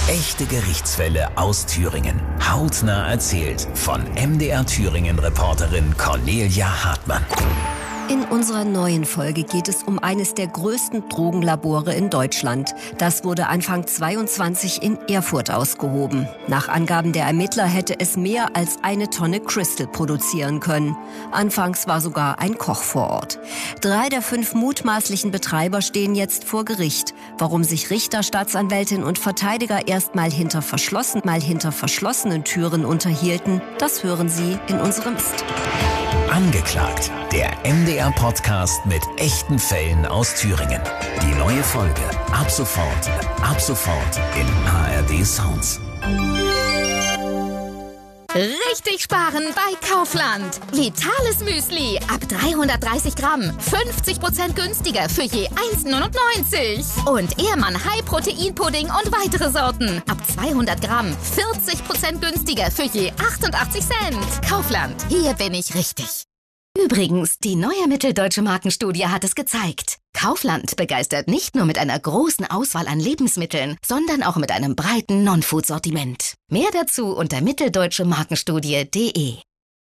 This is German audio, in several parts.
Echte Gerichtsfälle aus Thüringen. Hautnah erzählt von MDR Thüringen-Reporterin Cornelia Hartmann. In unserer neuen Folge geht es um eines der größten Drogenlabore in Deutschland. Das wurde Anfang 22 in Erfurt ausgehoben. Nach Angaben der Ermittler hätte es mehr als 1 Tonne Crystal produzieren können. Anfangs war sogar ein Koch vor Ort. 3 der 5 mutmaßlichen Betreiber stehen jetzt vor Gericht. Warum sich Richter, Staatsanwältin und Verteidiger erstmal hinter verschlossenen Türen unterhielten, das hören Sie in unserem Ist. Angeklagt, der MDR-Podcast mit echten Fällen aus Thüringen. Die neue Folge ab sofort in ARD Sounds. Richtig sparen bei Kaufland. Vitales Müsli ab 330 Gramm. 50% günstiger für je 1,99. Und Ehrmann High-Protein-Pudding und weitere Sorten. Ab 200 Gramm. 40% günstiger für je 88 Cent. Kaufland. Hier bin ich richtig. Übrigens, die neue Mitteldeutsche Markenstudie hat es gezeigt. Kaufland begeistert nicht nur mit einer großen Auswahl an Lebensmitteln, sondern auch mit einem breiten Non-Food-Sortiment. Mehr dazu unter mitteldeutschemarkenstudie.de.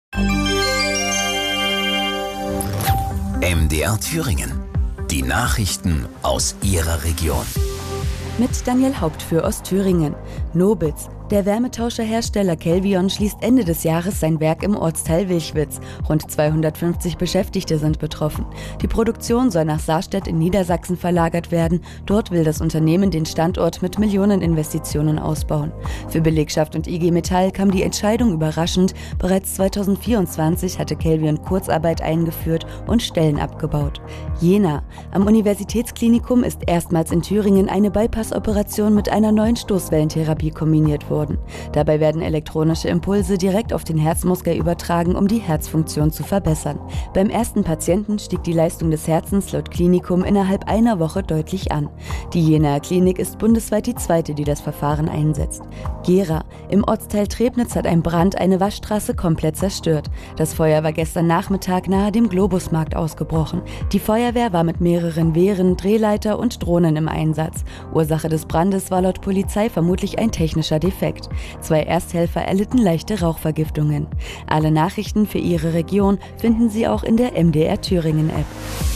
MDR Thüringen. Die Nachrichten aus Ihrer Region. Mit Daniel Haupt für Ostthüringen. Nobitz. Der Wärmetauscherhersteller Kelvion schließt Ende des Jahres sein Werk im Ortsteil Wilchwitz. Rund 250 Beschäftigte sind betroffen. Die Produktion soll nach Saarstedt in Niedersachsen verlagert werden. Dort will das Unternehmen den Standort mit Millioneninvestitionen ausbauen. Für Belegschaft und IG Metall kam die Entscheidung überraschend. Bereits 2024 hatte Kelvion Kurzarbeit eingeführt und Stellen abgebaut. Jena. Am Universitätsklinikum ist erstmals in Thüringen eine Bypass-Operation mit einer neuen Stoßwellentherapie kombiniert worden. Dabei werden elektronische Impulse direkt auf den Herzmuskel übertragen, um die Herzfunktion zu verbessern. Beim ersten Patienten stieg die Leistung des Herzens laut Klinikum innerhalb einer Woche deutlich an. Die Jenaer Klinik ist bundesweit die zweite, die das Verfahren einsetzt. Gera. Im Ortsteil Trebnitz hat ein Brand eine Waschstraße komplett zerstört. Das Feuer war gestern Nachmittag nahe dem Globusmarkt ausgebrochen. Die Feuerwehr war mit mehreren Wehren, Drehleiter und Drohnen im Einsatz. Ursache des Brandes war laut Polizei vermutlich ein technischer Defekt. 2 Ersthelfer erlitten leichte Rauchvergiftungen. Alle Nachrichten für Ihre Region finden Sie auch in der MDR Thüringen App.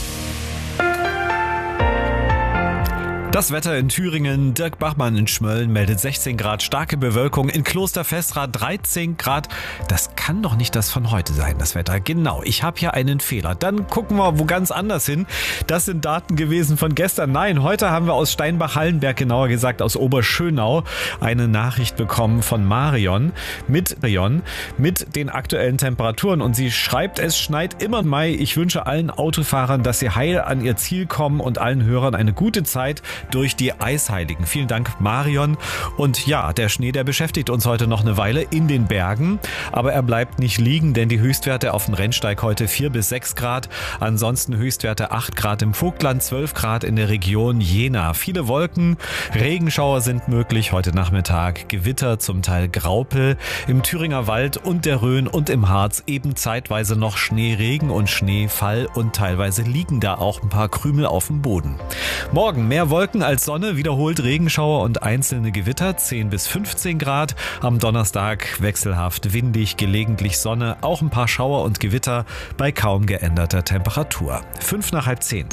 Das Wetter in Thüringen. Dirk Bachmann in Schmölln meldet 16 Grad, starke Bewölkung. In Klosterfestrath 13 Grad. Das kann doch nicht das von heute sein, das Wetter. Genau, ich habe hier einen Fehler. Dann gucken wir wo ganz anders hin. Das sind Daten gewesen von gestern. Nein, heute haben wir aus Steinbach-Hallenberg, genauer gesagt aus Oberschönau, eine Nachricht bekommen von Marion mit den aktuellen Temperaturen. Und sie schreibt, es schneit immer im Mai. Ich wünsche allen Autofahrern, dass sie heil an ihr Ziel kommen und allen Hörern eine gute Zeit durch die Eisheiligen. Vielen Dank, Marion. Und ja, der Schnee, der beschäftigt uns heute noch eine Weile in den Bergen. Aber er bleibt nicht liegen, denn die Höchstwerte auf dem Rennsteig heute 4 bis 6 Grad. Ansonsten Höchstwerte 8 Grad im Vogtland, 12 Grad in der Region Jena. Viele Wolken, Regenschauer sind möglich heute Nachmittag. Gewitter, zum Teil Graupel. Im Thüringer Wald und der Rhön und im Harz eben zeitweise noch Schneeregen und Schneefall. Und teilweise liegen da auch ein paar Krümel auf dem Boden. Morgen mehr Wolken als Sonne, wiederholt Regenschauer und einzelne Gewitter, 10 bis 15 Grad. Am Donnerstag wechselhaft windig, gelegentlich Sonne, auch ein paar Schauer und Gewitter bei kaum geänderter Temperatur. 5 nach halb 10.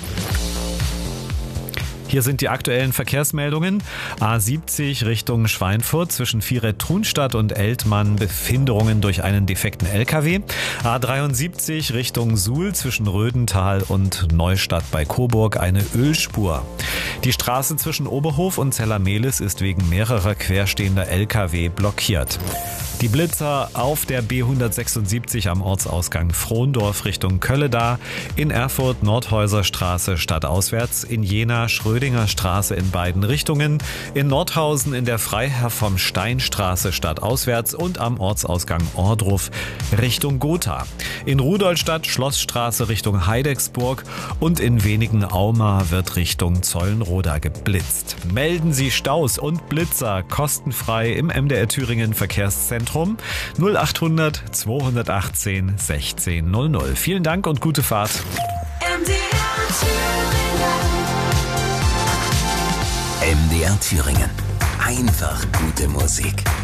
Hier sind die aktuellen Verkehrsmeldungen. A70 Richtung Schweinfurt zwischen Viret-Trunstadt und Eltmann Behinderungen durch einen defekten LKW. A73 Richtung Suhl zwischen Rödental und Neustadt bei Coburg eine Ölspur. Die Straße zwischen Oberhof und Zellermehlis ist wegen mehrerer querstehender LKW blockiert. Die Blitzer auf der B176 am Ortsausgang Frohndorf Richtung Kölledar, in Erfurt Nordhäuserstraße stadtauswärts, in Jena Schrödinger Straße in beiden Richtungen, in Nordhausen in der Freiherr vom Stein Straße stadtauswärts und am Ortsausgang Ohrdruf Richtung Gotha. In Rudolstadt Schlossstraße Richtung Heidecksburg und in Wenigen-Auma wird Richtung Zollenroda geblitzt. Melden Sie Staus und Blitzer kostenfrei im MDR Thüringen Verkehrszentrum 0800 218 1600. Vielen Dank und gute Fahrt. MDR Thüringen. einfach gute Musik.